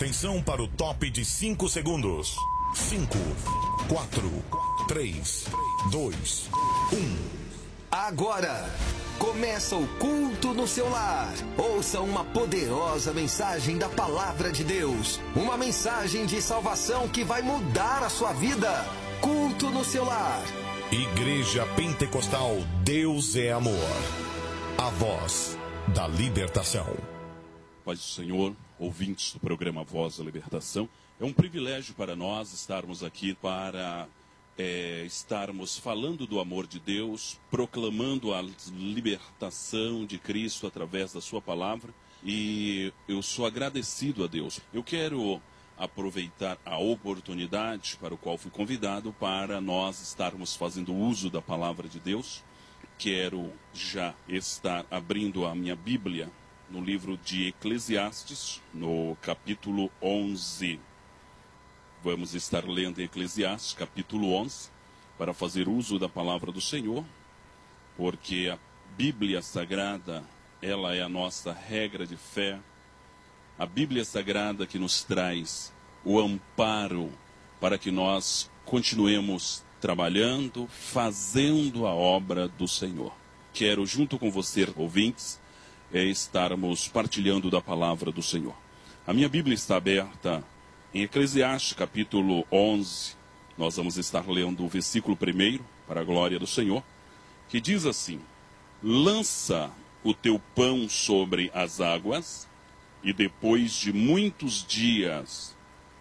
Atenção para o top de 5 segundos. 5, 4, 3, 2, 1. Agora, começa o culto no seu lar. Ouça uma poderosa mensagem da Palavra de Deus. Uma mensagem de salvação que vai mudar a sua vida. Culto no seu lar. Igreja Pentecostal Deus é Amor. A voz da libertação. Paz do Senhor, ouvintes do programa Voz da Libertação. É um privilégio para nós estarmos aqui para estarmos falando do amor de Deus, proclamando a libertação de Cristo através da sua palavra. E eu sou agradecido a Deus. Eu quero aproveitar a oportunidade para o qual fui convidado para nós estarmos fazendo uso da palavra de Deus. Quero já estar abrindo a minha Bíblia no livro de Eclesiastes, no capítulo 11. Vamos estar lendo Eclesiastes, capítulo 11, para fazer uso da palavra do Senhor, porque a Bíblia Sagrada, ela é a nossa regra de fé. A Bíblia Sagrada que nos traz o amparo para que nós continuemos trabalhando, fazendo a obra do Senhor. Quero, junto com você, ouvintes, estarmos partilhando da palavra do Senhor. A minha Bíblia está aberta em Eclesiastes, capítulo 11. Nós vamos estar lendo o versículo 1, para a glória do Senhor, que diz assim: lança o teu pão sobre as águas, e depois de muitos dias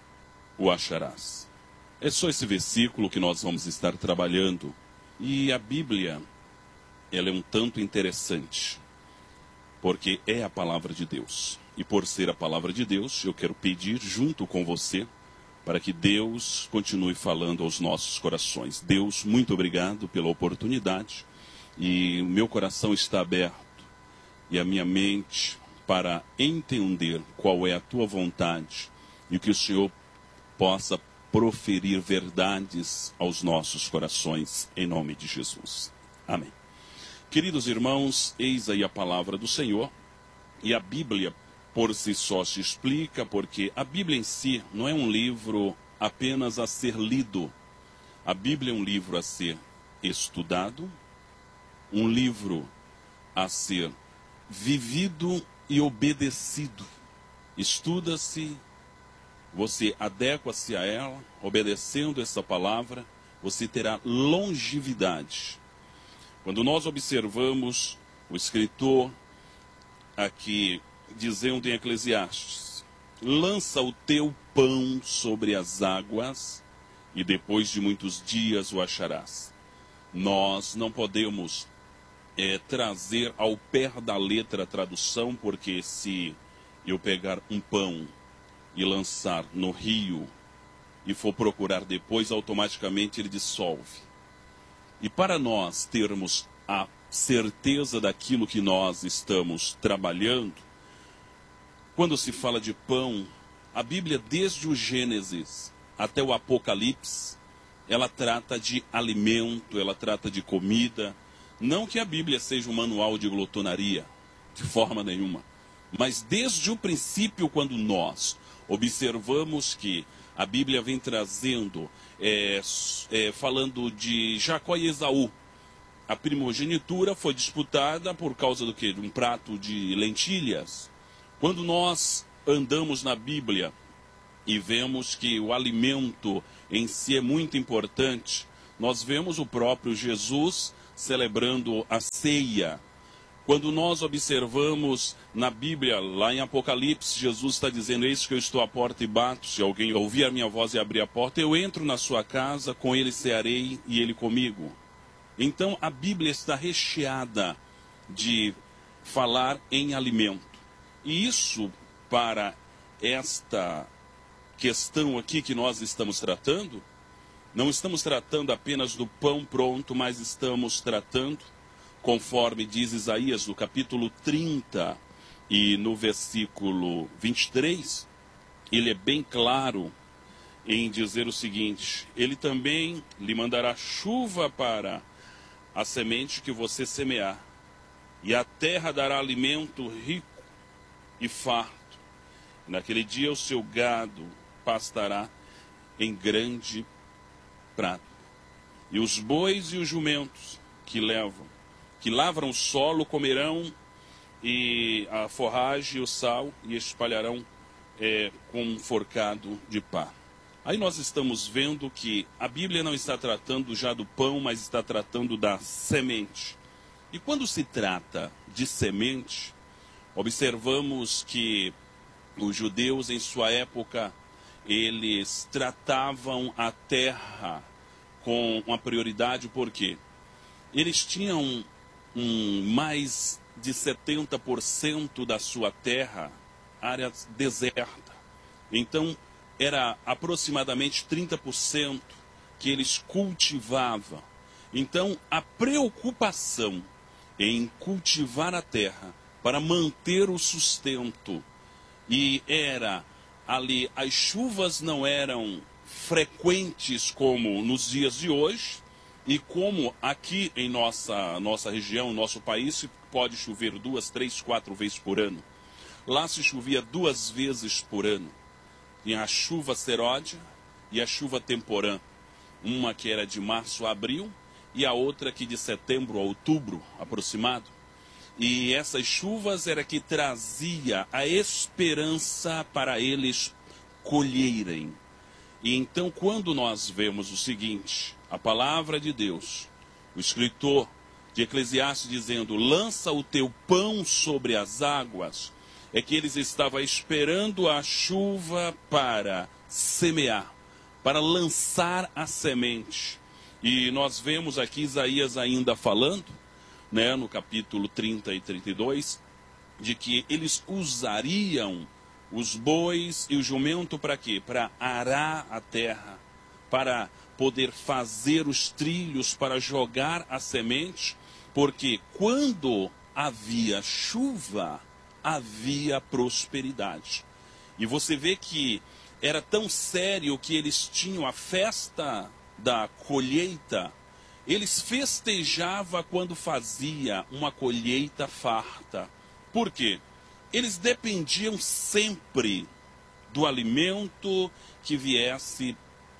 o acharás. É só esse versículo que nós vamos estar trabalhando. E a Bíblia, ela é um tanto interessante, porque é a palavra de Deus. E por ser a palavra de Deus, eu quero pedir junto com você para que Deus continue falando aos nossos corações. Deus, muito obrigado pela oportunidade. E o meu coração está aberto e a minha mente para entender qual é a tua vontade e que o Senhor possa proferir verdades aos nossos corações, em nome de Jesus. Amém. Queridos irmãos, eis aí a palavra do Senhor, e a Bíblia por si só se explica, porque a Bíblia em si não é um livro apenas a ser lido. A Bíblia é um livro a ser estudado, um livro a ser vivido e obedecido. Estuda-se, você adequa-se a ela, obedecendo essa palavra, você terá longevidade. Quando nós observamos o escritor aqui dizendo em Eclesiastes: lança o teu pão sobre as águas, e depois de muitos dias o acharás. Nós não podemos trazer ao pé da letra a tradução, porque se eu pegar um pão e lançar no rio e for procurar depois, automaticamente ele dissolve. E para nós termos a certeza daquilo que nós estamos trabalhando, quando se fala de pão, a Bíblia, desde o Gênesis até o Apocalipse, ela trata de alimento, ela trata de comida. Não que a Bíblia seja um manual de glutonaria, de forma nenhuma. Mas desde o princípio, quando nós observamos que a Bíblia vem trazendo, falando de Jacó e Esaú, a primogenitura foi disputada por causa do quê? De um prato de lentilhas. Quando nós andamos na Bíblia e vemos que o alimento em si é muito importante, nós vemos o próprio Jesus celebrando a ceia. Quando nós observamos na Bíblia, lá em Apocalipse, Jesus está dizendo: eis que eu estou à porta e bato, se alguém ouvir a minha voz e abrir a porta, eu entro na sua casa, com ele cearei e ele comigo. Então a Bíblia está recheada de falar em alimento. E isso, para esta questão aqui que nós estamos tratando, não estamos tratando apenas do pão pronto, mas estamos tratando, conforme diz Isaías no capítulo 30 e no versículo 23, ele é bem claro em dizer o seguinte: ele também lhe mandará chuva para a semente que você semear, e a terra dará alimento rico e farto. Naquele dia o seu gado pastará em grande prado. E os bois e os jumentos que lavram o solo, comerão e a forragem e o sal e espalharão com um forcado de pá. Aí nós estamos vendo que a Bíblia não está tratando já do pão, mas está tratando da semente. E quando se trata de semente, observamos que os judeus em sua época, eles tratavam a terra com uma prioridade, porque eles tinham mais de 70% da sua terra área deserta. Então, era aproximadamente 30% que eles cultivavam. Então, a preocupação em cultivar a terra para manter o sustento, e era ali, as chuvas não eram frequentes como nos dias de hoje, e como aqui em nossa região, nosso país, pode chover 2, 3, 4 vezes por ano. Lá se chovia 2 vezes por ano. Tinha a chuva seródia e a chuva temporã. Uma que era de março a abril e a outra que de setembro a outubro, aproximado. E essas chuvas era que trazia a esperança para eles colherem. E então, quando nós vemos o seguinte, a palavra de Deus, o escritor de Eclesiastes dizendo, lança o teu pão sobre as águas, é que eles estavam esperando a chuva para semear, para lançar a semente. E nós vemos aqui Isaías ainda falando, né, no capítulo 30 e 32, de que eles usariam os bois e o jumento para quê? Para arar a terra, para poder fazer os trilhos, para jogar a semente, porque quando havia chuva, havia prosperidade. E você vê que era tão sério que eles tinham a festa da colheita, eles festejavam quando fazia uma colheita farta. Por quê? Eles dependiam sempre do alimento que viesse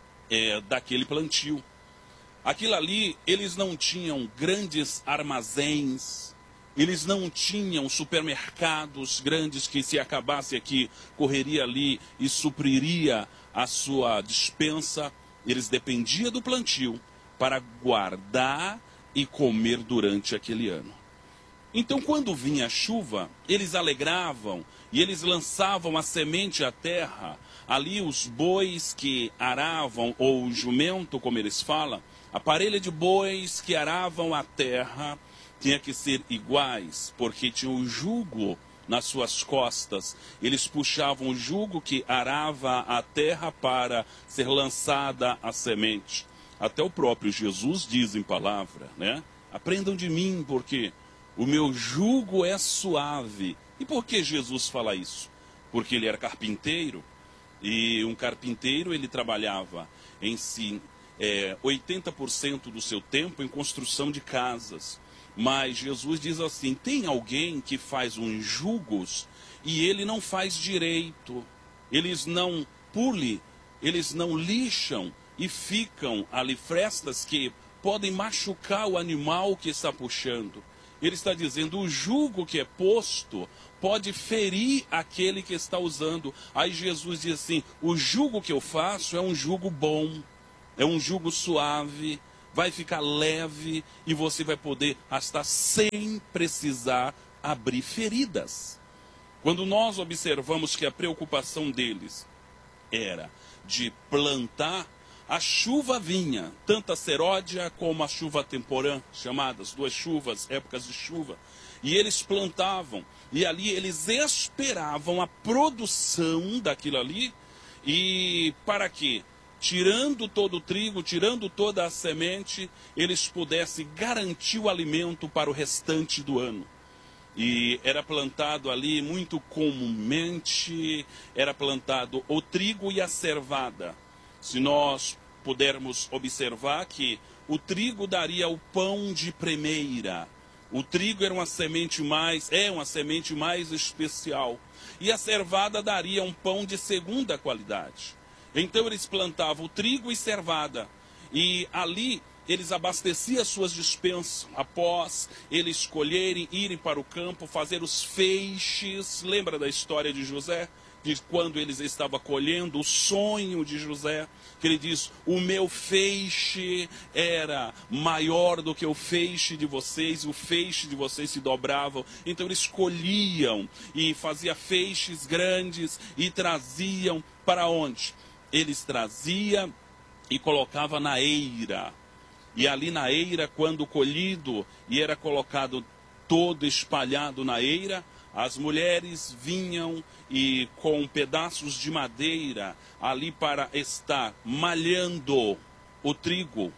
daquele plantio. Aquilo ali, eles não tinham grandes armazéns, eles não tinham supermercados grandes que, se acabasse aqui, correria ali e supriria a sua despensa. Eles dependiam do plantio para guardar e comer durante aquele ano. Então, quando vinha a chuva, eles alegravam e eles lançavam a semente à terra. Ali os bois que aravam, ou o jumento, como eles falam, a parelha de bois que aravam a terra tinha que ser iguais, porque tinha o jugo nas suas costas. Eles puxavam o jugo que arava a terra para ser lançada a semente. Até o próprio Jesus diz em palavra, né? Aprendam de mim, porque o meu jugo é suave. E por que Jesus fala isso? Porque ele era carpinteiro, e um carpinteiro ele trabalhava em si 80% do seu tempo em construção de casas. Mas Jesus diz assim, tem alguém que faz uns jugos e ele não faz direito, eles não pulam, eles não lixam e ficam ali frestas que podem machucar o animal que está puxando. Ele está dizendo, o jugo que é posto pode ferir aquele que está usando. Aí Jesus diz assim, o jugo que eu faço é um jugo bom, é um jugo suave, vai ficar leve e você vai poder estar sem precisar abrir feridas. Quando nós observamos que a preocupação deles era de plantar, a chuva vinha, tanto a seródia como a chuva temporã, chamadas 2 chuvas, épocas de chuva. E eles plantavam, e ali eles esperavam a produção daquilo ali, e para quê? Tirando todo o trigo, tirando toda a semente, eles pudessem garantir o alimento para o restante do ano. E era plantado ali, muito comumente, era plantado o trigo e a cevada. Se nós pudermos observar que o trigo daria o pão de primeira, O trigo era uma semente mais especial. E a cevada daria um pão de segunda qualidade. Então eles plantavam o trigo e cevada. E ali eles abasteciam as suas dispensas. Após eles colherem, irem para o campo, fazer os feixes. Lembra da história de José? De quando eles estavam colhendo, o sonho de José, que ele diz: o meu feixe era maior do que o feixe de vocês, o feixe de vocês se dobravam. Então eles colhiam e faziam feixes grandes e traziam para onde? Eles traziam e colocavam na eira. E ali na eira, quando colhido e era colocado todo espalhado na eira, as mulheres vinham e com pedaços de madeira ali para estar malhando o trigo.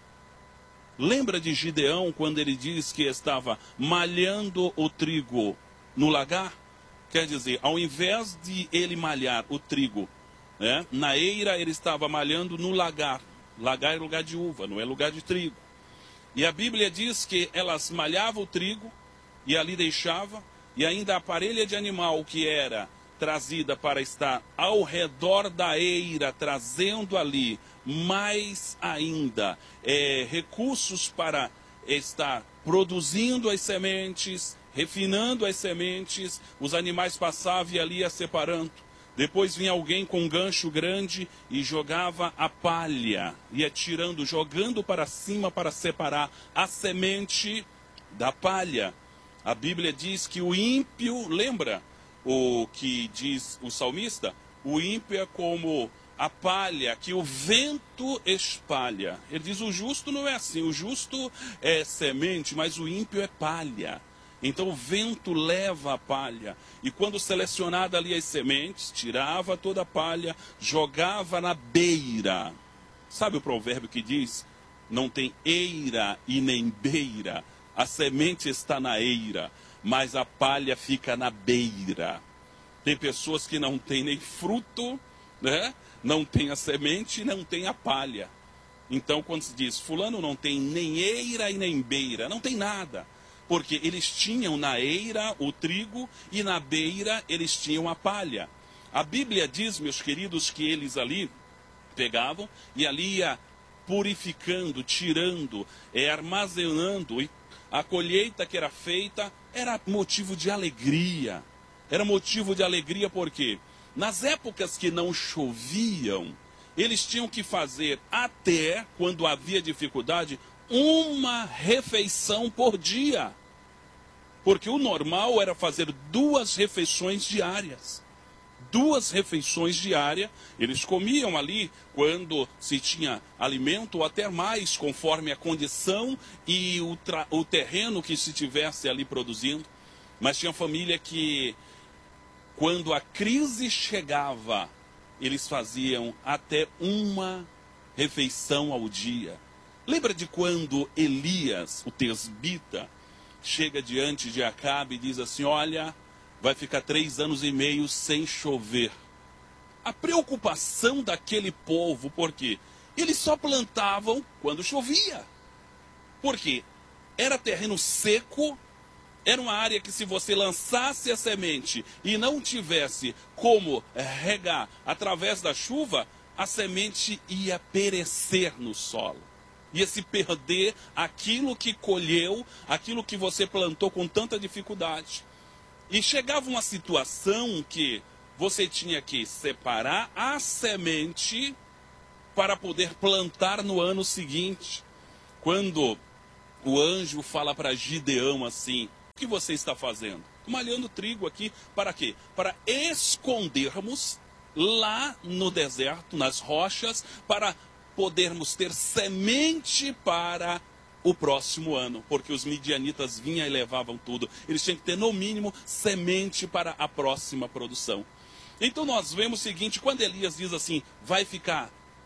Lembra de Gideão quando ele diz que estava malhando o trigo no lagar? Quer dizer, ao invés de ele malhar o trigo, né, na eira, ele estava malhando no lagar. Lagar é lugar de uva, não é lugar de trigo. E a Bíblia diz que elas malhavam o trigo e ali deixava. E ainda a parelha de animal que era trazida para estar ao redor da eira, trazendo ali mais ainda recursos para estar produzindo as sementes, refinando as sementes. Os animais passavam e ali ia separando. Depois vinha alguém com um gancho grande e jogava a palha, ia tirando, jogando para cima para separar a semente da palha. A Bíblia diz que o ímpio, lembra o que diz o salmista? O ímpio é como a palha que o vento espalha. Ele diz: o justo não é assim, o justo é semente, mas o ímpio é palha. Então o vento leva a palha. E quando selecionada ali as sementes, tirava toda a palha, jogava na beira. Sabe o provérbio que diz: não tem eira e nem beira. A semente está na eira, mas a palha fica na beira. Tem pessoas que não têm nem fruto, né? Não tem a semente e não tem a palha. Então quando se diz, fulano não tem nem eira e nem beira, não tem nada. Porque eles tinham na eira o trigo e na beira eles tinham a palha. A Bíblia diz, meus queridos, que eles ali pegavam e ali ia purificando, tirando, armazenando. E a colheita que era feita era motivo de alegria. Era motivo de alegria porque nas épocas que não choviam, eles tinham que fazer até, quando havia dificuldade, uma refeição por dia. Porque o normal era fazer 2 refeições diárias. 2 refeições diárias, eles comiam ali quando se tinha alimento ou até mais, conforme a condição e o terreno que se tivesse ali produzindo. Mas tinha família que, quando a crise chegava, eles faziam até uma refeição ao dia. Lembra de quando Elias, o tesbita, chega diante de Acabe e diz assim: olha, vai ficar 3 anos e meio sem chover. A preocupação daquele povo, porque eles só plantavam quando chovia. Porque era terreno seco, era uma área que, se você lançasse a semente e não tivesse como regar através da chuva, a semente ia perecer no solo. Ia se perder aquilo que colheu, aquilo que você plantou com tanta dificuldade. E chegava uma situação que você tinha que separar a semente para poder plantar no ano seguinte. Quando o anjo fala para Gideão assim: o que você está fazendo? Malhando trigo aqui, para quê? Para escondermos lá no deserto, nas rochas, para podermos ter semente para o próximo ano, porque os midianitas vinham e levavam tudo. Eles tinham que ter, no mínimo, semente para a próxima produção. Então nós vemos o seguinte: quando Elias diz assim, vai ficar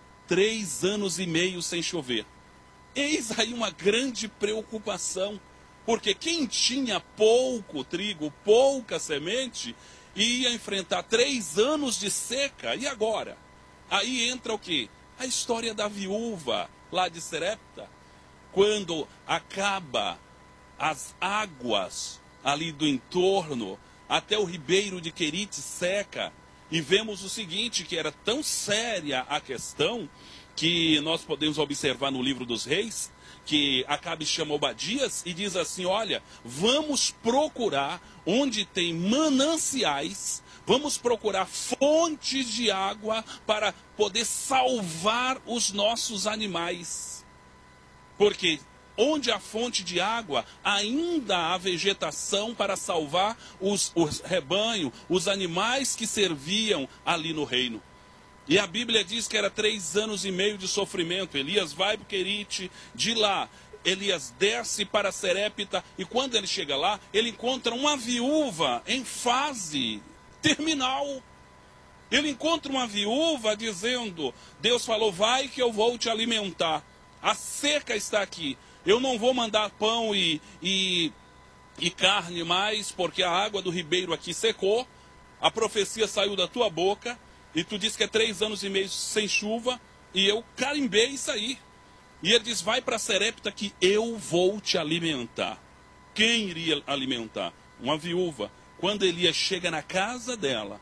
3 anos e meio sem chover, eis aí uma grande preocupação, porque quem tinha pouco trigo, pouca semente, ia enfrentar 3 anos de seca. E agora? Aí entra o quê? A história da viúva lá de Serepta, quando acaba as águas ali do entorno, até o ribeiro de Querite seca. E vemos o seguinte, que era tão séria a questão, que nós podemos observar no livro dos reis, que Acabe chama Obadias e diz assim, olha, vamos procurar onde tem mananciais, vamos procurar fontes de água para poder salvar os nossos animais. Porque onde há fonte de água, ainda há vegetação para salvar os rebanhos, os animais que serviam ali no reino. E a Bíblia diz que era 3 anos e meio de sofrimento. Elias vai para o Querite, de lá Elias desce para Serepta, e quando ele chega lá, ele encontra uma viúva em fase terminal. Ele encontra uma viúva dizendo, Deus falou, vai que eu vou te alimentar. A seca está aqui. Eu não vou mandar pão e carne mais, porque a água do ribeiro aqui secou. A profecia saiu da tua boca, e tu diz que é 3 anos e meio sem chuva, e eu carimbei isso aí. E ele diz, vai para Serepta que eu vou te alimentar. Quem iria alimentar? Uma viúva. Quando Elias chega na casa dela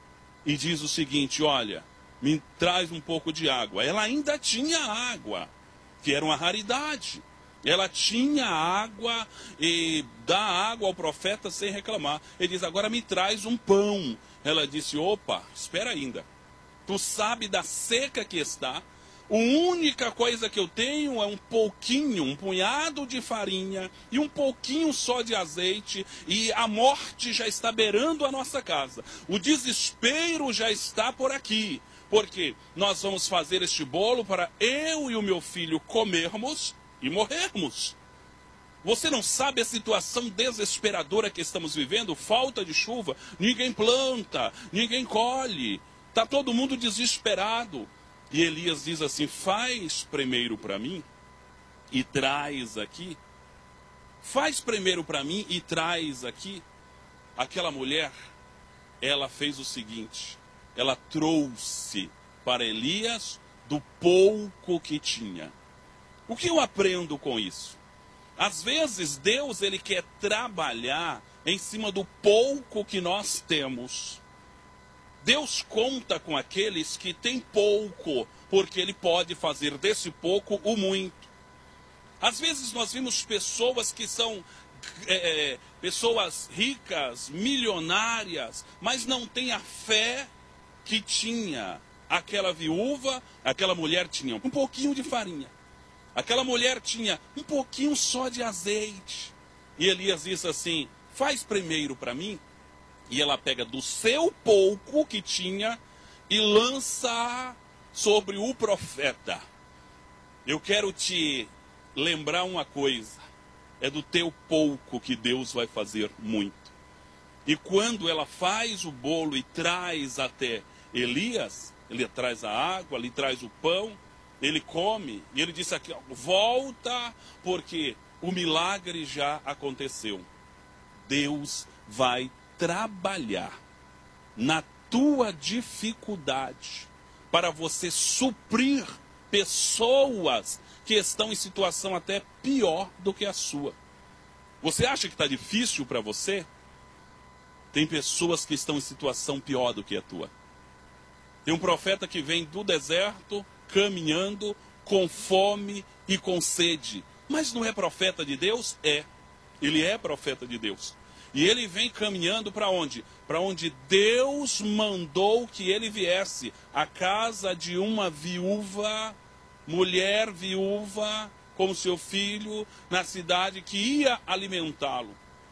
e diz o seguinte, olha, me traz um pouco de água. Ela ainda tinha água, que era uma raridade. Ela tinha água e dá água ao profeta sem reclamar. Ele diz, agora me traz um pão. Ela disse, opa, espera ainda. Tu sabe da seca que está. A única coisa que eu tenho é um pouquinho, um punhado de farinha e um pouquinho só de azeite, e a morte já está beirando a nossa casa. O desespero já está por aqui, porque nós vamos fazer este bolo para eu e o meu filho comermos e morrermos. Você não sabe a situação desesperadora que estamos vivendo? Falta de chuva, ninguém planta, ninguém colhe, está todo mundo desesperado. E Elias diz assim, faz primeiro para mim e traz aqui. Faz primeiro para mim e traz aqui. Aquela mulher, ela fez o seguinte, ela trouxe para Elias do pouco que tinha. O que eu aprendo com isso? Às vezes Deus, ele quer trabalhar em cima do pouco que nós temos. Deus conta com aqueles que têm pouco, porque ele pode fazer desse pouco o muito. Às vezes nós vimos pessoas que são pessoas ricas, milionárias, mas não têm a fé que tinha aquela viúva. Aquela mulher tinha um pouquinho de farinha. Aquela mulher tinha um pouquinho só de azeite. E Elias disse assim, faz primeiro para mim. E ela pega do seu pouco que tinha e lança sobre o profeta. Eu quero te lembrar uma coisa. É do teu pouco que Deus vai fazer muito. E quando ela faz o bolo e traz até Elias, ele traz a água, ele traz o pão, ele come, e ele disse aqui, volta, porque o milagre já aconteceu. Deus vai trabalhar na tua dificuldade para você suprir pessoas que estão em situação até pior do que a sua. Você acha que está difícil para você? Tem pessoas que estão em situação pior do que a tua. Tem um profeta que vem do deserto, caminhando, com fome e com sede. Mas não é profeta de Deus? É. Ele é profeta de Deus. E ele vem caminhando para onde? Para onde Deus mandou que ele viesse. A casa de uma viúva, mulher viúva, com seu filho, na cidade, que ia alimentá-lo.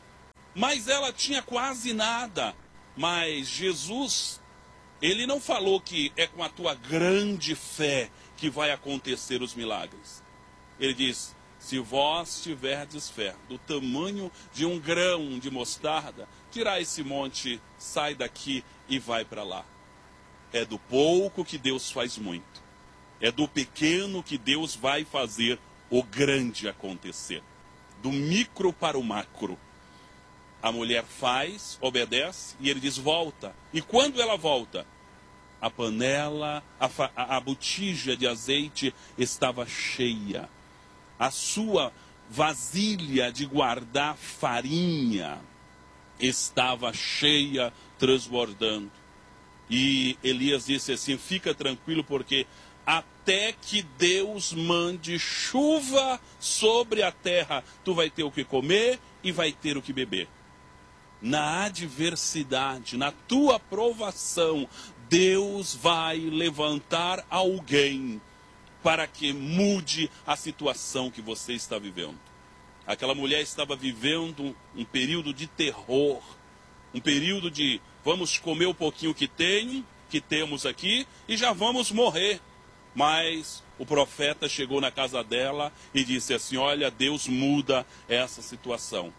Mas ela tinha quase nada. Mas Jesus, ele não falou que é com a tua grande fé que vai acontecer os milagres. Ele diz, se vós tiverdes fé do tamanho de um grão de mostarda, tirai esse monte, sai daqui e vai para lá. É do pouco que Deus faz muito. É do pequeno que Deus vai fazer o grande acontecer. Do micro para o macro. A mulher faz, obedece, e ele diz, volta. E quando ela volta, a panela, a botija de azeite estava cheia. A sua vasilha de guardar farinha estava cheia, transbordando. E Elias disse assim: fica tranquilo, porque até que Deus mande chuva sobre a terra, tu vai ter o que comer e vai ter o que beber. Na adversidade, na tua provação, Deus vai levantar alguém para que mude a situação que você está vivendo. Aquela mulher estava vivendo um período de terror, um período de vamos comer o pouquinho que temos aqui e já vamos morrer. Mas o profeta chegou na casa dela e disse assim: olha, Deus muda essa situação.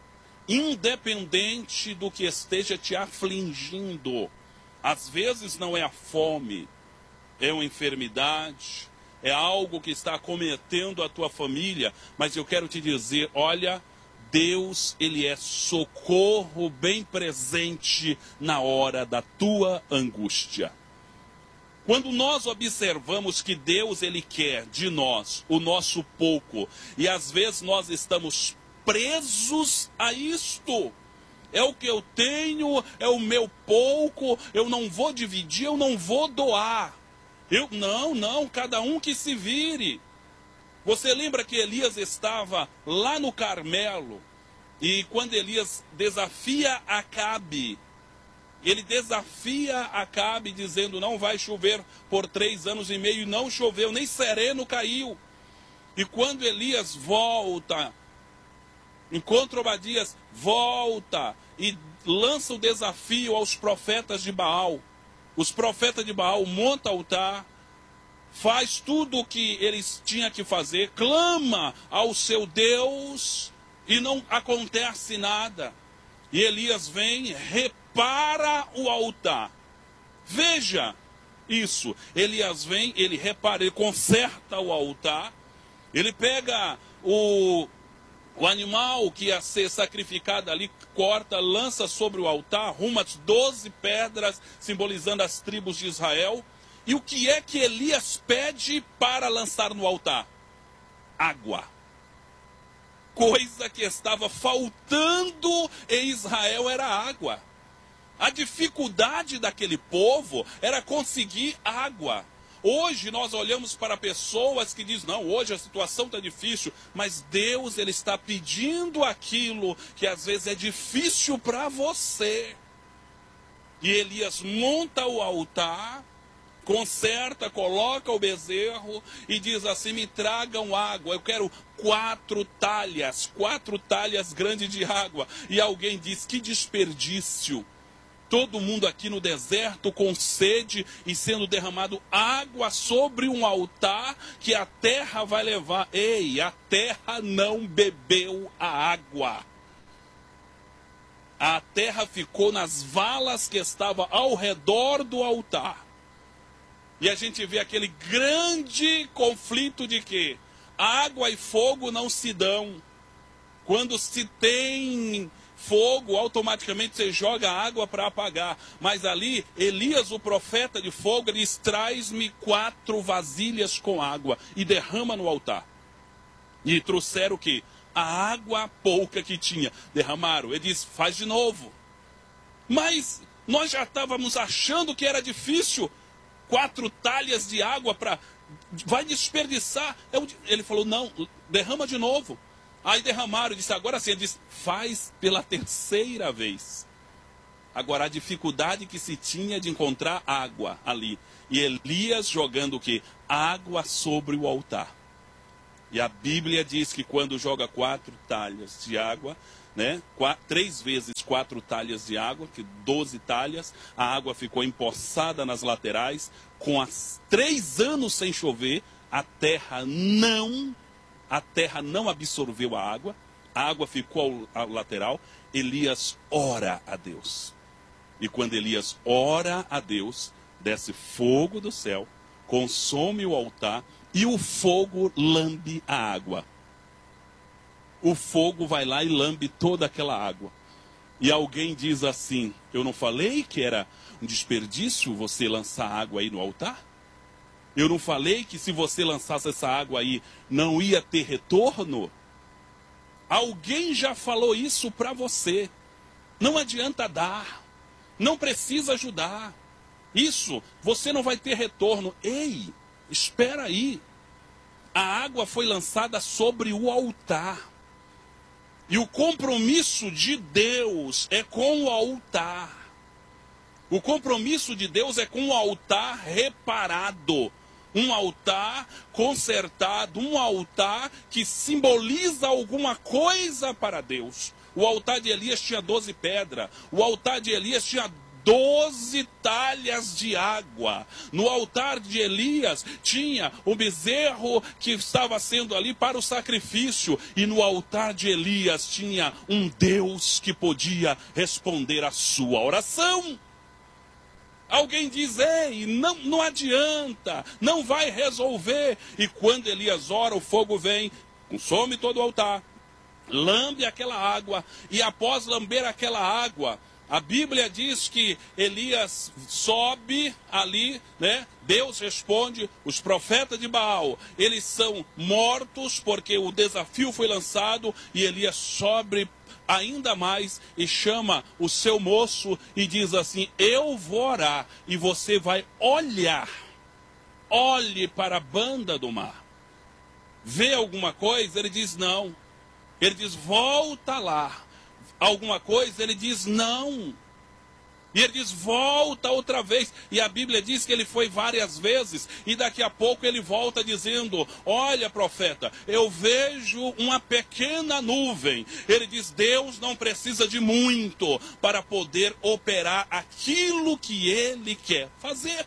Independente do que esteja te afligindo, às vezes não é a fome, é uma enfermidade, é algo que está acometendo a tua família, mas eu quero te dizer, olha, Deus, Ele é socorro bem presente na hora da tua angústia. Quando nós observamos que Deus, Ele quer de nós o nosso pouco, e às vezes nós estamos presos a isto, é o que eu tenho, é o meu pouco, eu não vou dividir, eu não vou doar. Não, cada um que se vire. Você lembra que Elias estava lá no Carmelo, e quando Elias desafia Acabe, ele desafia Acabe dizendo: não vai chover por 3 anos e meio, e não choveu, nem sereno caiu. E quando Elias volta, encontra Obadias, volta e lança o desafio aos profetas de Baal. Os profetas de Baal montam altar, faz tudo o que eles tinham que fazer, clama ao seu Deus e não acontece nada. E Elias vem, repara o altar. Veja isso. Elias vem, ele repara, ele conserta o altar, ele pega o animal que ia ser sacrificado ali, corta, lança sobre o altar, arruma as 12 pedras, simbolizando as tribos de Israel. E o que é que Elias pede para lançar no altar? Água. Coisa que estava faltando em Israel era água. A dificuldade daquele povo era conseguir água. Hoje nós olhamos para pessoas que dizem: não, hoje a situação está difícil, mas Deus, Ele está pedindo aquilo que às vezes é difícil para você. E Elias monta o altar, conserta, coloca o bezerro e diz assim: me tragam água, eu quero 4 talhas grandes de água. E alguém diz: que desperdício. Todo mundo aqui no deserto com sede e sendo derramado água sobre um altar que a terra vai levar. Ei, a terra não bebeu a água. A terra ficou nas valas que estavam ao redor do altar. E a gente vê aquele grande conflito de que água e fogo não se dão. Quando se tem fogo, automaticamente você joga água para apagar. Mas ali, Elias, o profeta de fogo, ele diz: traz-me 4 vasilhas com água e derrama no altar. E trouxeram o quê? A água pouca que tinha. Derramaram. Ele diz: faz de novo. Mas nós já estávamos achando que era difícil. 4 talhas de água para... vai desperdiçar. Ele falou: não, derrama de novo. Aí derramaram, disse: agora sim. Ele disse: faz pela 3ª vez. Agora a dificuldade que se tinha de encontrar água ali. E Elias jogando o quê? Água sobre o altar. E a Bíblia diz que quando joga 4 talhas de água, né? 3 vezes 4 talhas de água, que 12 talhas, a água ficou empoçada nas laterais. Com as 3 anos sem chover, a terra não absorveu a água ficou ao lateral. Elias ora a Deus. E quando Elias ora a Deus, desce fogo do céu, consome o altar e o fogo lambe a água. O fogo vai lá e lambe toda aquela água. E alguém diz assim: eu não falei que era um desperdício você lançar água aí no altar? Eu não falei que se você lançasse essa água aí, não ia ter retorno? Alguém já falou isso para você. Não adianta dar. Não precisa ajudar. Isso, você não vai ter retorno. Ei, espera aí. A água foi lançada sobre o altar. E o compromisso de Deus é com o altar. O compromisso de Deus é com o altar reparado. Um altar consertado, um altar que simboliza alguma coisa para Deus. O altar de Elias tinha 12 pedras. O altar de Elias tinha 12 talhas de água. No altar de Elias tinha o bezerro que estava sendo ali para o sacrifício. E no altar de Elias tinha um Deus que podia responder a sua oração. Alguém diz, ei, não adianta, não vai resolver. E quando Elias ora, o fogo vem, consome todo o altar, lambe aquela água. E após lamber aquela água, a Bíblia diz que Elias sobe ali, né? Deus responde, os profetas de Baal, eles são mortos porque o desafio foi lançado. E Elias sobe ainda mais e chama o seu moço e diz assim, eu vou orar e você vai olhar. Olhe para a banda do mar. Vê alguma coisa? Ele diz não. Ele diz, volta lá. Alguma coisa? Ele diz não. E ele diz, volta outra vez. E a Bíblia diz que ele foi várias vezes. E daqui a pouco ele volta dizendo, olha, profeta, eu vejo uma pequena nuvem. Ele diz, Deus não precisa de muito para poder operar aquilo que ele quer fazer.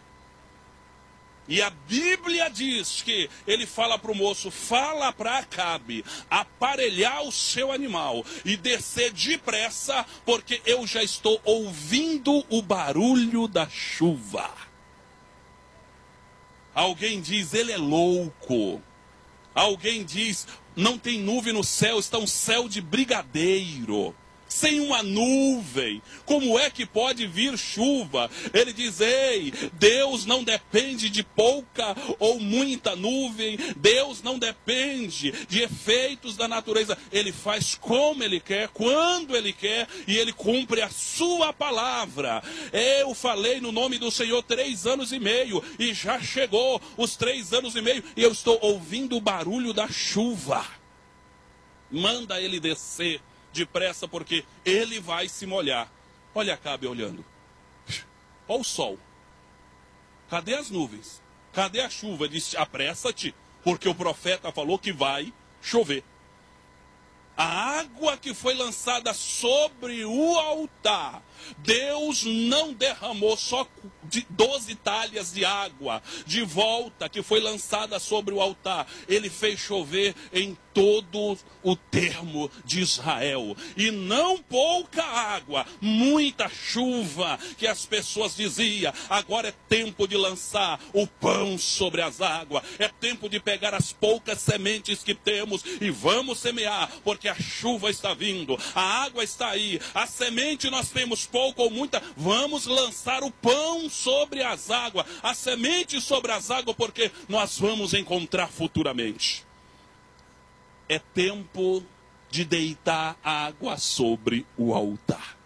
E a Bíblia diz que ele fala para o moço, fala para Acabe aparelhar o seu animal e descer depressa, porque eu já estou ouvindo o barulho da chuva. Alguém diz, ele é louco. Alguém diz, não tem nuvem no céu, está um céu de brigadeiro. Sem uma nuvem, como é que pode vir chuva? Ele diz, ei, Deus não depende de pouca ou muita nuvem. Deus não depende de efeitos da natureza. Ele faz como Ele quer, quando Ele quer, e Ele cumpre a sua palavra. Eu falei no nome do Senhor 3 anos e meio, e já chegou os 3 anos e meio, e eu estou ouvindo o barulho da chuva. Manda Ele descer depressa, porque ele vai se molhar. Olha Acabe olhando. Olha o sol. Cadê as nuvens? Cadê a chuva? Diz, apressa-te, porque o profeta falou que vai chover. A água que foi lançada sobre o altar, Deus não derramou só 12 talhas de água de volta que foi lançada sobre o altar. Ele fez chover em todo o termo de Israel. E não pouca água, muita chuva, que as pessoas diziam, agora é tempo de lançar o pão sobre as águas. É tempo de pegar as poucas sementes que temos e vamos semear, porque a chuva está vindo, a água está aí, a semente nós temos pouco ou muita, vamos lançar o pão sobre as águas, a semente sobre as águas, porque nós vamos encontrar futuramente. É tempo de deitar água sobre o altar.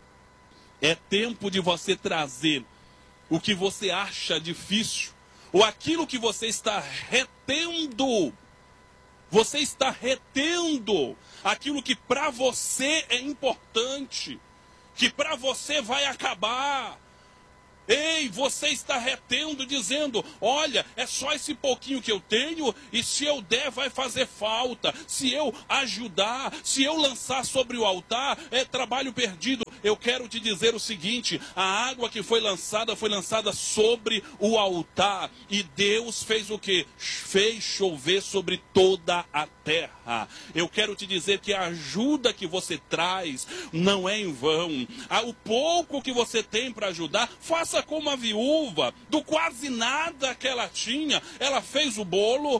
É tempo de você trazer o que você acha difícil, ou aquilo que você está retendo. Você está retendo aquilo que para você é importante, que para você vai acabar. Ei, você está retendo, dizendo, olha, é só esse pouquinho que eu tenho, e se eu der vai fazer falta. Se eu ajudar, se eu lançar sobre o altar, é trabalho perdido. Eu quero te dizer o seguinte, a água que foi lançada sobre o altar. E Deus fez o quê? Fez chover sobre toda a terra. Eu quero te dizer que a ajuda que você traz não é em vão. O pouco que você tem para ajudar, faça Faça como a viúva, do quase nada que ela tinha. Ela fez o bolo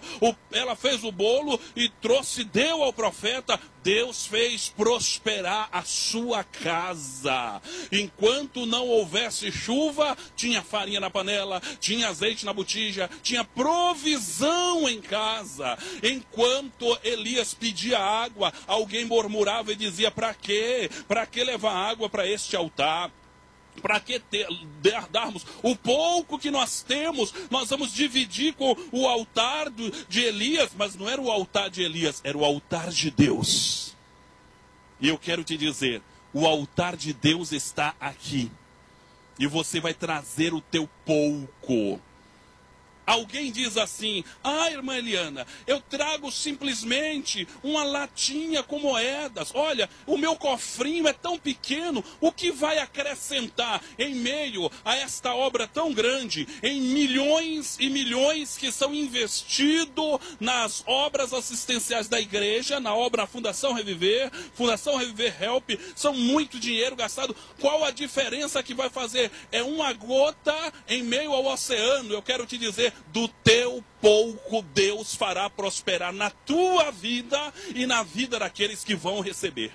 e trouxe, deu ao profeta. Deus fez prosperar a sua casa. Enquanto não houvesse chuva, tinha farinha na panela, tinha azeite na botija, tinha provisão em casa. Enquanto Elias pedia água, alguém murmurava e dizia: para quê? Para que levar água para este altar? Para que darmos o pouco que nós temos? Nós vamos dividir com o altar de Elias. Mas não era o altar de Elias, era o altar de Deus. E eu quero te dizer, o altar de Deus está aqui. E você vai trazer o teu pouco. Alguém diz assim: irmã Eliana, eu trago simplesmente uma latinha com moedas. Olha, o meu cofrinho é tão pequeno, o que vai acrescentar em meio a esta obra tão grande, em milhões e milhões que são investidos nas obras assistenciais da igreja, na obra Fundação Reviver Help, são muito dinheiro gastado. Qual a diferença que vai fazer? É uma gota em meio ao oceano. Eu quero te dizer, do teu pouco Deus fará prosperar na tua vida e na vida daqueles que vão receber.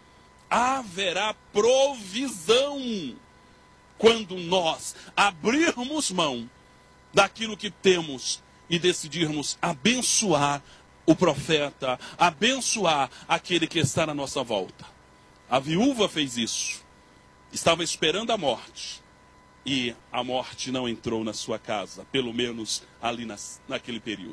Haverá provisão quando nós abrirmos mão daquilo que temos e decidirmos abençoar o profeta, abençoar aquele que está na nossa volta. A viúva fez isso. Estava esperando a morte. E a morte não entrou na sua casa, pelo menos ali naquele período.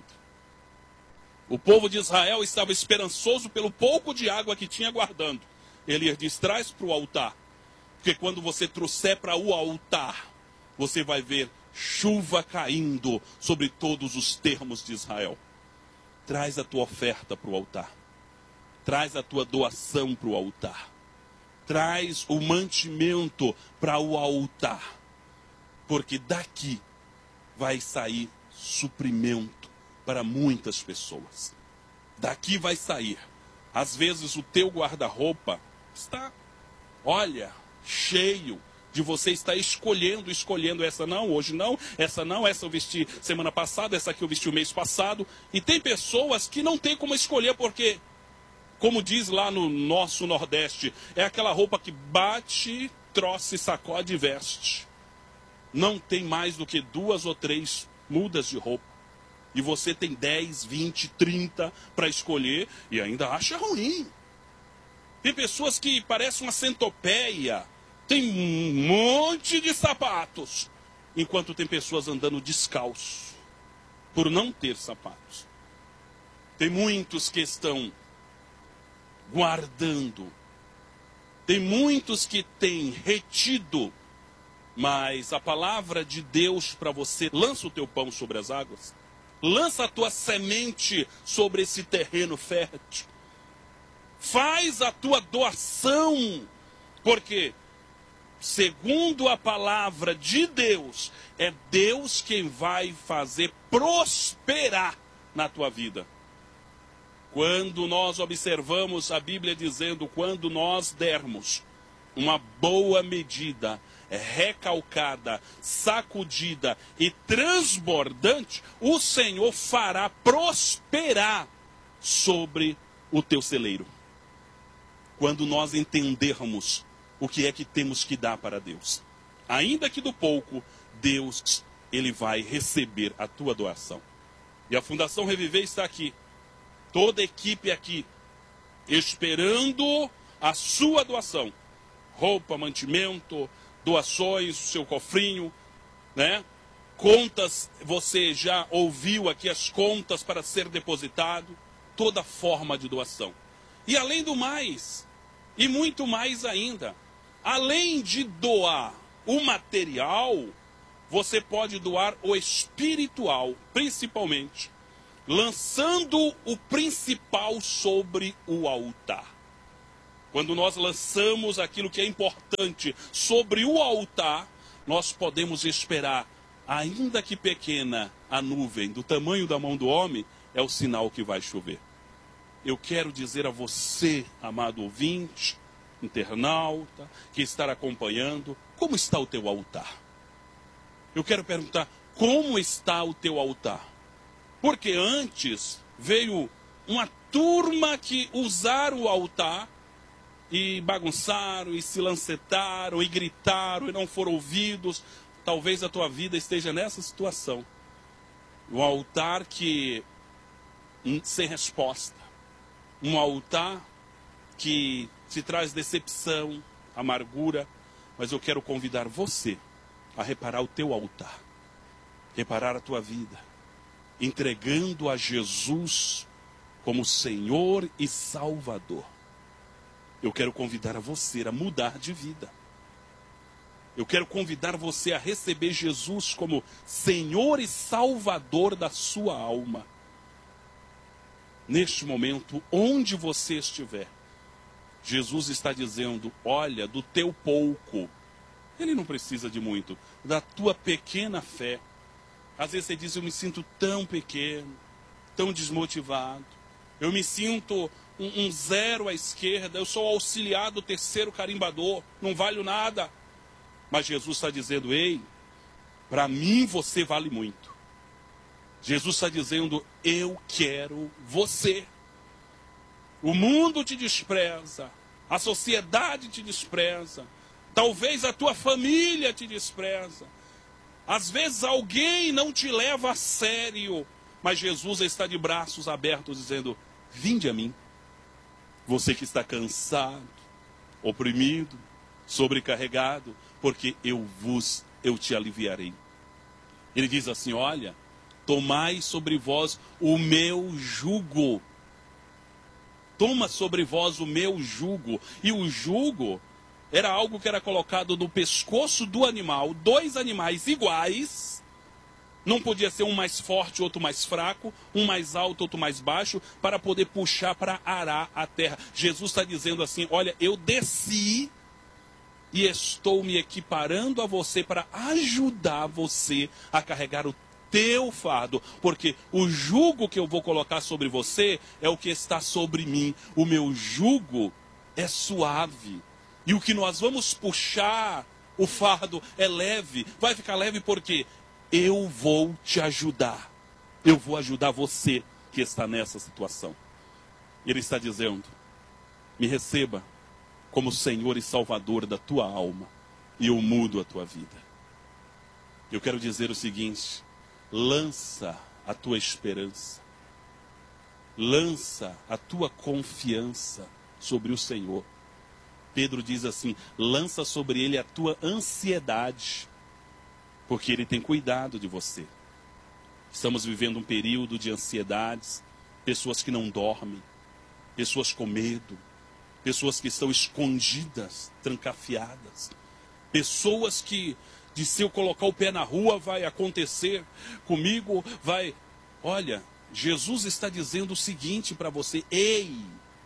O povo de Israel estava esperançoso pelo pouco de água que tinha guardando. Elias diz: traz para o altar. Porque quando você trouxer para o altar, você vai ver chuva caindo sobre todos os termos de Israel. Traz a tua oferta para o altar. Traz a tua doação para o altar. Traz o mantimento para o altar. Porque daqui vai sair suprimento para muitas pessoas. Daqui vai sair. Às vezes o teu guarda-roupa está, cheio de você estar escolhendo essa não, hoje não, essa eu vesti semana passada, essa aqui eu vesti o mês passado. E tem pessoas que não tem como escolher porque, como diz lá no nosso Nordeste, é aquela roupa que bate, troça, sacode e veste. Não tem mais do que 2 ou 3 mudas de roupa. E você tem 10, 20, 30 para escolher e ainda acha ruim. Tem pessoas que parecem uma centopeia. Tem um monte de sapatos. Enquanto tem pessoas andando descalço. Por não ter sapatos. Tem muitos que estão guardando. Tem muitos que têm retido. Mas a palavra de Deus para você: lança o teu pão sobre as águas. Lança a tua semente sobre esse terreno fértil. Faz a tua doação. Porque, segundo a palavra de Deus, é Deus quem vai fazer prosperar na tua vida. Quando nós observamos a Bíblia dizendo: quando nós dermos uma boa medida, recalcada, sacudida e transbordante, o Senhor fará prosperar sobre o teu celeiro. Quando nós entendermos o que é que temos que dar para Deus, ainda que do pouco, Deus, Ele vai receber a tua doação. E a Fundação Reviver está aqui, toda a equipe aqui, esperando a sua doação. Roupa, mantimento, doações, o seu cofrinho, né? Contas, você já ouviu aqui as contas para ser depositado, toda forma de doação. E além do mais, e muito mais ainda, além de doar o material, você pode doar o espiritual, principalmente, lançando o principal sobre o altar. Quando nós lançamos aquilo que é importante sobre o altar, nós podemos esperar, ainda que pequena, a nuvem do tamanho da mão do homem, é o sinal que vai chover. Eu quero dizer a você, amado ouvinte, internauta, que está acompanhando, como está o teu altar? eu quero perguntar, como está o teu altar? Porque antes veio uma turma que usaram o altar e bagunçaram, e se lancetaram, e gritaram, e não foram ouvidos. Talvez a tua vida esteja nessa situação. Um altar que sem resposta. Um altar que te traz decepção, amargura. Mas eu quero convidar você a reparar o teu altar. Reparar a tua vida. Entregando a Jesus como Senhor e Salvador. Eu quero convidar a você a mudar de vida. Eu quero convidar você a receber Jesus como Senhor e Salvador da sua alma. Neste momento, onde você estiver, Jesus está dizendo, olha, do teu pouco, ele não precisa de muito, da tua pequena fé. Às vezes você diz, eu me sinto tão pequeno, tão desmotivado, eu me sinto um zero à esquerda, eu sou auxiliar do terceiro carimbador, não valho nada. Mas Jesus está dizendo, ei, para mim você vale muito. Jesus está dizendo, eu quero você. O mundo te despreza, a sociedade te despreza, talvez a tua família te despreza. Às vezes alguém não te leva a sério, mas Jesus está de braços abertos dizendo, vinde a mim. Você que está cansado, oprimido, sobrecarregado, porque eu te aliviarei. Ele diz assim, olha, tomai sobre vós o meu jugo. Toma sobre vós o meu jugo. E o jugo era algo que era colocado no pescoço do animal, dois animais iguais. Não podia ser um mais forte, outro mais fraco, um mais alto, outro mais baixo, para poder puxar para arar a terra. Jesus está dizendo assim, olha, eu desci e estou me equiparando a você para ajudar você a carregar o teu fardo. Porque o jugo que eu vou colocar sobre você é o que está sobre mim. O meu jugo é suave. E o que nós vamos puxar, o fardo é leve. Vai ficar leve porque eu vou te ajudar. Eu vou ajudar você que está nessa situação. Ele está dizendo, me receba como Senhor e Salvador da tua alma, e eu mudo a tua vida. Eu quero dizer o seguinte, lança a tua esperança, lança a tua confiança sobre o Senhor. Pedro diz assim, lança sobre ele a tua ansiedade, porque ele tem cuidado de você. Estamos vivendo um período de ansiedades, pessoas que não dormem, pessoas com medo, pessoas que estão escondidas, trancafiadas, pessoas que, de se eu colocar o pé na rua, vai acontecer comigo, vai... Olha, Jesus está dizendo o seguinte para você, ei,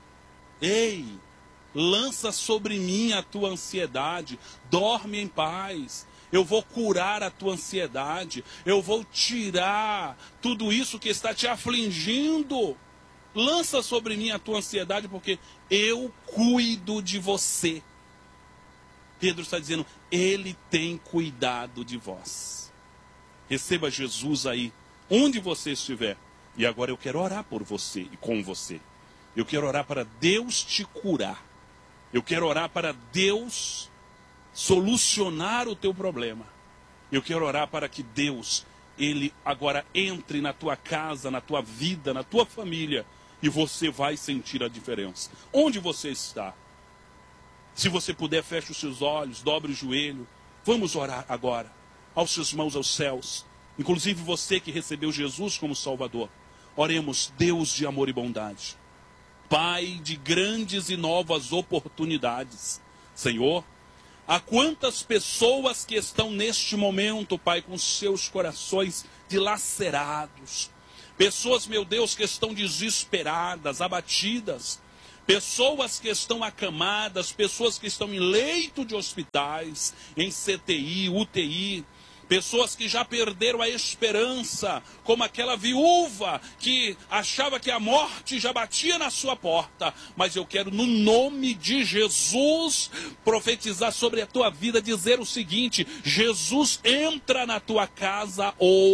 lança sobre mim a tua ansiedade, dorme em paz, eu vou curar a tua ansiedade, eu vou tirar tudo isso que está te afligindo. Lança sobre mim a tua ansiedade, porque eu cuido de você. Pedro está dizendo, ele tem cuidado de vós. Receba Jesus aí, onde você estiver. E agora eu quero orar por você e com você. Eu quero orar para Deus te curar. Eu quero orar para Deus solucionar o teu problema. Eu quero orar para que Deus, ele agora entre na tua casa, na tua vida, na tua família, e você vai sentir a diferença. Onde você está? Se você puder, feche os seus olhos, dobre o joelho. Vamos orar agora. Aos seus mãos aos céus. Inclusive você que recebeu Jesus como Salvador. Oremos, Deus de amor e bondade. Pai de grandes e novas oportunidades. Senhor, há quantas pessoas que estão neste momento, Pai, com seus corações dilacerados. Pessoas, meu Deus, que estão desesperadas, abatidas. Pessoas que estão acamadas, pessoas que estão em leito de hospitais, em CTI, UTI. pessoas que já perderam a esperança, como aquela viúva que achava que a morte já batia na sua porta. Mas eu quero, no nome de Jesus, profetizar sobre a tua vida, dizer o seguinte: Jesus entra na tua casa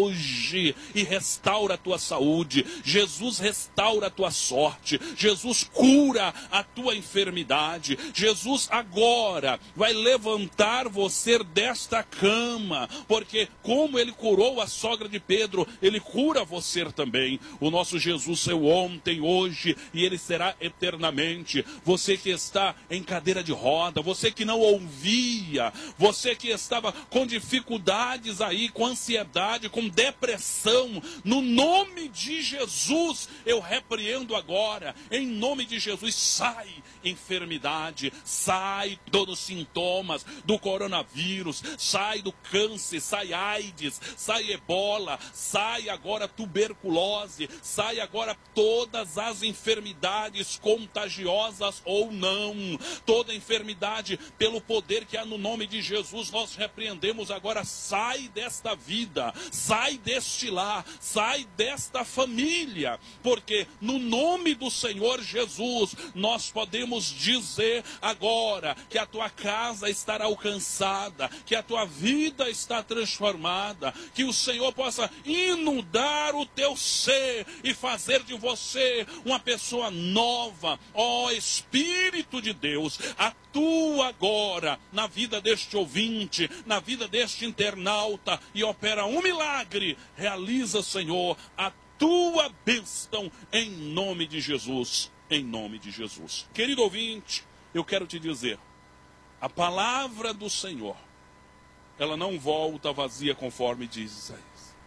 hoje e restaura a tua saúde. Jesus restaura a tua sorte. Jesus cura a tua enfermidade. Jesus agora vai levantar você desta cama, porque como ele curou a sogra de Pedro, ele cura você também. O nosso Jesus é o ontem, hoje e ele será eternamente. Você que está em cadeira de roda, você que não ouvia, você que estava com dificuldades aí, com ansiedade, com depressão, no nome de Jesus, eu repreendo agora, em nome de Jesus, sai enfermidade, sai todos os sintomas do coronavírus, sai do câncer, sai AIDS, sai ebola, sai agora tuberculose, sai agora todas as enfermidades contagiosas ou não, toda enfermidade pelo poder que há no nome de Jesus, nós repreendemos agora. Sai desta vida, sai deste lar, sai desta família, porque no nome do Senhor Jesus nós podemos dizer agora que a tua casa estará alcançada, que a tua vida está transformada, que o Senhor possa inundar o teu ser e fazer de você uma pessoa nova. Ó Espírito de Deus, atua agora na vida deste ouvinte, na vida deste internauta e opera um milagre. Realiza, Senhor, a tua bênção em nome de Jesus, em nome de Jesus. Querido ouvinte, eu quero te dizer, a palavra do Senhor, ela não volta vazia, conforme diz Isaías.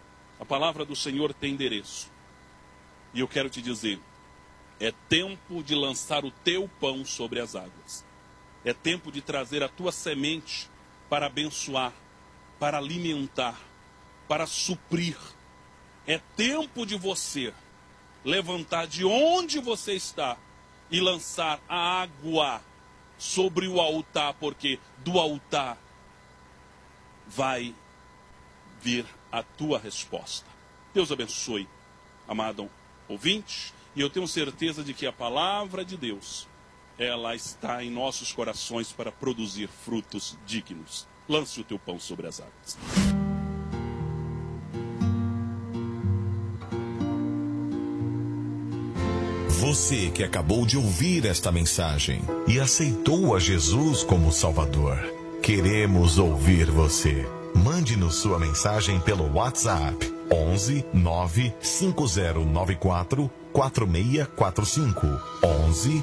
A palavra do Senhor tem endereço. E eu quero te dizer, é tempo de lançar o teu pão sobre as águas. É tempo de trazer a tua semente para abençoar, para alimentar, para suprir. É tempo de você levantar de onde você está e lançar a água sobre o altar, porque do altar vai vir a tua resposta. Deus abençoe, amado ouvinte, e eu tenho certeza de que a palavra de Deus, ela está em nossos corações para produzir frutos dignos. Lance o teu pão sobre as águas. Você que acabou de ouvir esta mensagem e aceitou a Jesus como Salvador, queremos ouvir você. Mande-nos sua mensagem pelo WhatsApp 11 95094 4645 11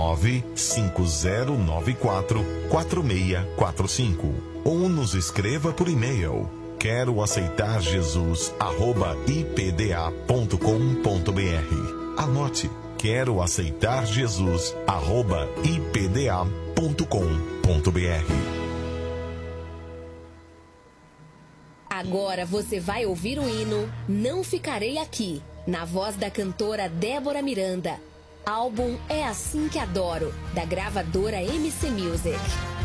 95094 4645 ou nos escreva por e-mail quero aceitar Jesus @ipda.com.br. Anote, quero aceitar Jesus @ipda.com.br. Agora você vai ouvir o hino Não Ficarei Aqui, na voz da cantora Débora Miranda. Álbum É Assim Que Adoro, da gravadora MC Music.